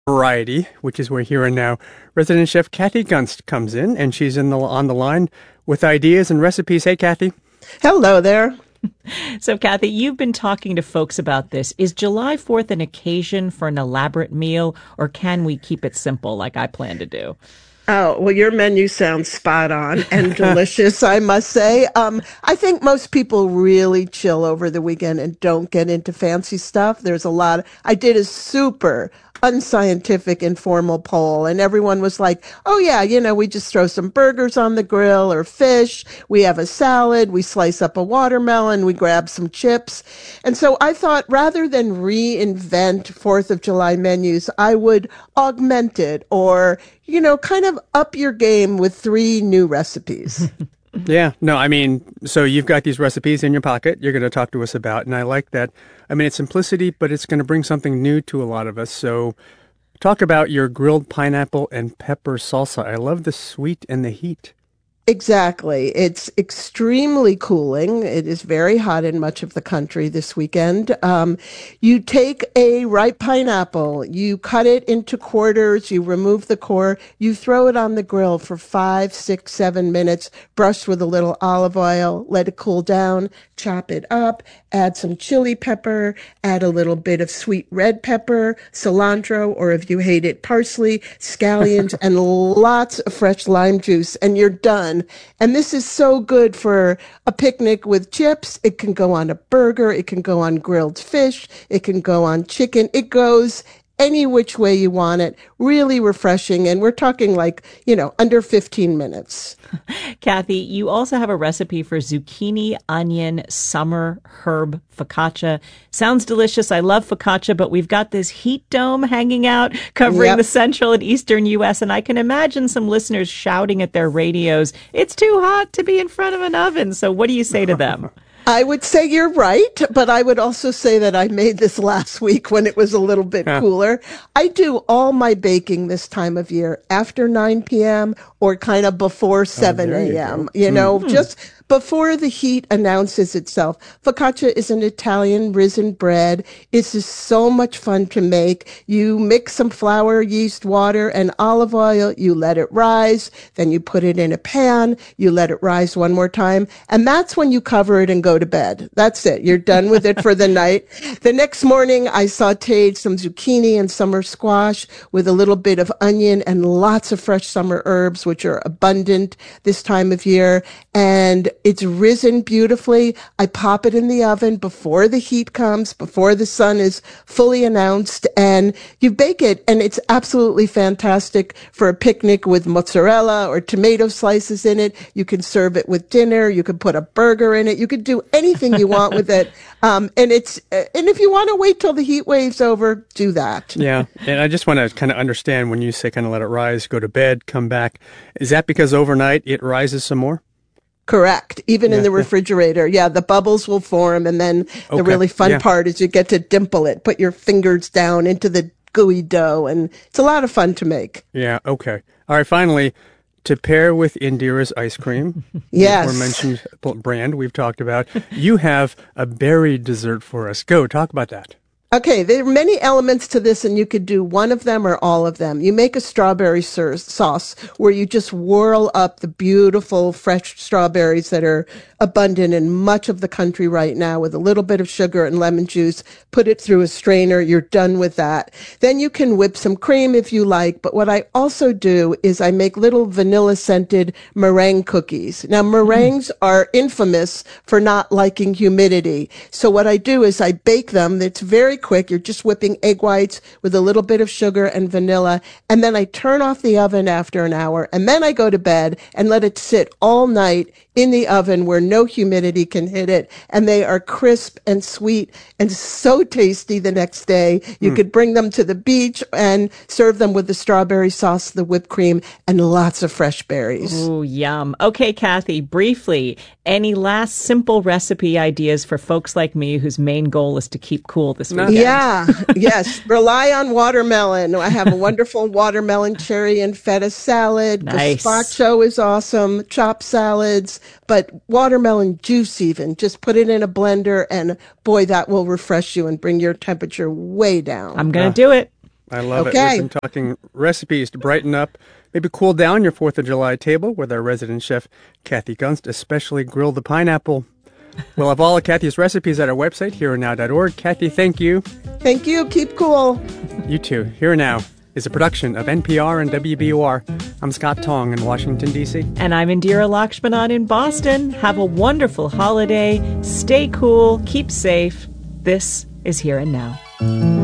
Variety, which is where Here and Now resident chef Kathy Gunst comes in, and she's on the line with ideas and recipes. Hey, Kathy. Hello there. So, Kathy, you've been talking to folks about this. Is July 4th an occasion for an elaborate meal, or can we keep it simple like I plan to do? Oh, well, your menu sounds spot on and delicious, I must say. I think most people really chill over the weekend and don't get into fancy stuff. There's a lot. I did a super unscientific informal poll, and everyone was like, oh, yeah, we just throw some burgers on the grill or fish. We have a salad. We slice up a watermelon. We grab some chips. And so I thought rather than reinvent 4th of July menus, I would augment it or kind of up your game with 3 new recipes. Yeah, no, I mean, so you've got these recipes in your pocket you're going to talk to us about, and I like that. I mean, it's simplicity, but it's going to bring something new to a lot of us. So talk about your grilled pineapple and pepper salsa. I love the sweet and the heat. Exactly. It's extremely cooling. It is very hot in much of the country this weekend. You take a ripe pineapple, you cut it into quarters, you remove the core, you throw it on the grill for 5, 6, 7 minutes, brush with a little olive oil, let it cool down, chop it up, add some chili pepper, add a little bit of sweet red pepper, cilantro, or if you hate it, parsley, scallions, and lots of fresh lime juice, and you're done. And this is so good for a picnic with chips. It can go on a burger. It can go on grilled fish. It can go on chicken. It goes any which way you want it. Really refreshing. And we're talking under 15 minutes. Kathy, you also have a recipe for zucchini, onion, summer herb focaccia. Sounds delicious. I love focaccia, but we've got this heat dome hanging out covering the central and eastern U.S., and I can imagine some listeners shouting at their radios, it's too hot to be in front of an oven. So what do you say to them? I would say you're right, but I would also say that I made this last week when it was a little bit cooler. I do all my baking this time of year after 9 p.m. or kind of before 7 a.m., just before the heat announces itself. Focaccia is an Italian risen bread. It's just so much fun to make. You mix some flour, yeast, water, and olive oil. You let it rise. Then you put it in a pan. You let it rise one more time. And that's when you cover it and go to bed. That's it. You're done with it for the night. The next morning, I sauteed some zucchini and summer squash with a little bit of onion and lots of fresh summer herbs, which are abundant this time of year. And it's risen beautifully. I pop it in the oven before the heat comes, before the sun is fully announced, and you bake it, and it's absolutely fantastic for a picnic with mozzarella or tomato slices in it. You can serve it with dinner. You can put a burger in it. You could do anything you want with it. And if you want to wait till the heat wave's over, do that. Yeah, and I just want to kind of understand when you say kind of let it rise, go to bed, come back. Is that because overnight it rises some more? Correct. Even in the refrigerator. Yeah, the bubbles will form. And then the really fun part is you get to dimple it, put your fingers down into the gooey dough. And it's a lot of fun to make. Yeah, okay. All right, finally, to pair with Indira's ice cream, yes, or mentioned brand we've talked about, you have a berry dessert for us. Go, talk about that. Okay, there are many elements to this, and you could do one of them or all of them. You make a strawberry sauce where you just whirl up the beautiful fresh strawberries that are abundant in much of the country right now with a little bit of sugar and lemon juice. Put it through a strainer. You're done with that. Then you can whip some cream if you like. But what I also do is I make little vanilla-scented meringue cookies. Now, meringues are infamous for not liking humidity. So what I do is I bake them. It's very quick. You're just whipping egg whites with a little bit of sugar and vanilla. And then I turn off the oven after an hour. And then I go to bed and let it sit all night in the oven where no humidity can hit it. And they are crisp and sweet and so tasty the next day. You could bring them to the beach and serve them with the strawberry sauce, the whipped cream, and lots of fresh berries. Ooh, yum. Okay, Kathy, briefly, any last simple recipe ideas for folks like me whose main goal is to keep cool this weekend? Yeah, yes. Rely on watermelon. I have a wonderful watermelon, cherry, and feta salad. Nice. Gazpacho is awesome. Chopped salads. But watermelon juice even. Just put it in a blender, and boy, that will refresh you and bring your temperature way down. I'm going to do it. I love it. Okay. We've been talking recipes to brighten up, maybe cool down your 4th of July table with our resident chef, Kathy Gunst, especially grilled the pineapple. We'll have all of Kathy's recipes at our website, hereandnow.org. Kathy, thank you. Thank you. Keep cool. You too. Here and Now is a production of NPR and WBUR. I'm Scott Tong in Washington, D.C. And I'm Indira Lakshmanan in Boston. Have a wonderful holiday. Stay cool. Keep safe. This is Here and Now.